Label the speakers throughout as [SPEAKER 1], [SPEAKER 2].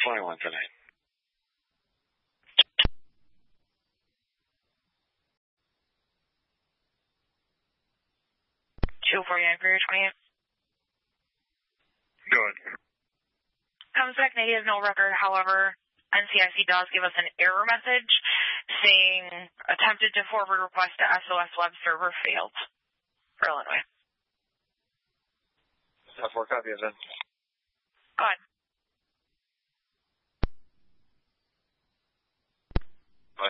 [SPEAKER 1] 21 tonight.
[SPEAKER 2] 249 for your 28.
[SPEAKER 1] Good.
[SPEAKER 2] Comes back negative, no record. However, NCIC does give us an error message saying attempted to forward request to SOS web server failed for Illinois.
[SPEAKER 1] That's 4 copies then.
[SPEAKER 2] Go ahead.
[SPEAKER 1] Bye.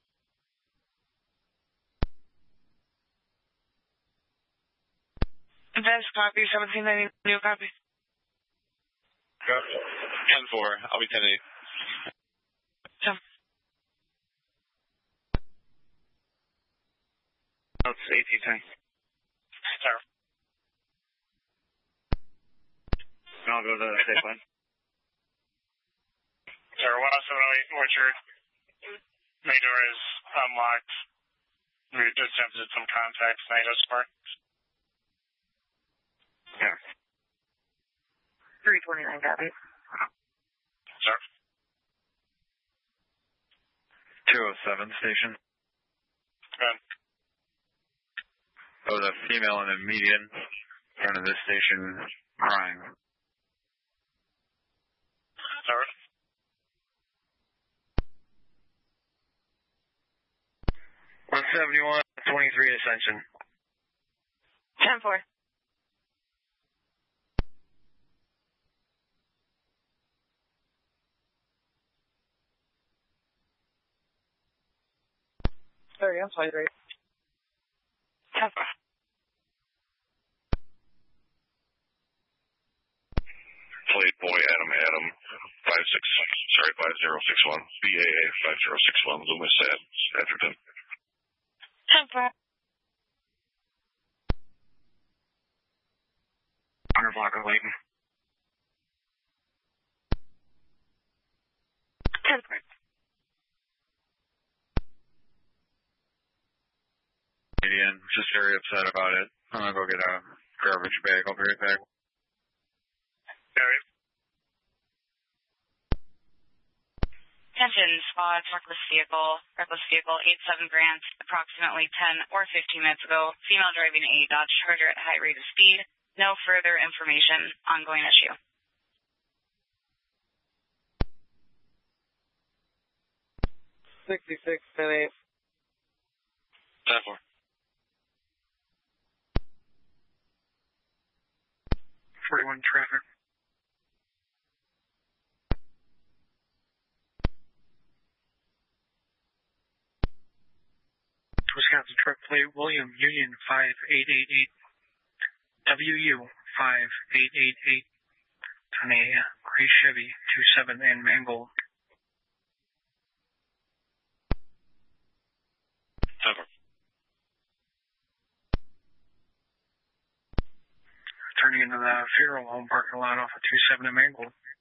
[SPEAKER 2] Advance copy, 1790, new copy.
[SPEAKER 1] Go. 10-4. I'll be 10-8. That's 18-10. Sir. I'll go to the safe line.
[SPEAKER 3] Sir, 10708 Orchard. Main door is unlocked. We just attempted some contacts. NATO spark.
[SPEAKER 1] Yeah.
[SPEAKER 2] 329 copy.
[SPEAKER 3] Sir.
[SPEAKER 1] 207 station.
[SPEAKER 3] Good.
[SPEAKER 1] There was a female in the median in front of this station crying.
[SPEAKER 3] Sir.
[SPEAKER 1] 171, 23 Ascension.
[SPEAKER 2] 10-4. Sorry, I'm sorry. 10-4.
[SPEAKER 4] Fleet boy Adam 5061 BAA 5061 Loomis at Edgerton.
[SPEAKER 2] 10-4.
[SPEAKER 1] 100 block of Layton.
[SPEAKER 2] 10-4.
[SPEAKER 1] Median, just very upset about it. I'm gonna go get a garbage bag. I'll be right back.
[SPEAKER 3] Gary.
[SPEAKER 2] Attention, squad, reckless vehicle, 87 Grant, approximately 10 or 15 minutes ago, female driving a Dodge Charger at high rate of speed. No further information, ongoing issue.
[SPEAKER 5] $66, 10-8.
[SPEAKER 1] 10-4. 41 traffic. Wisconsin truck plate William Union 5888 WU 5888 on a gray Chevy 27 and mangled. Turning into the funeral home parking lot off of 27 and mangled.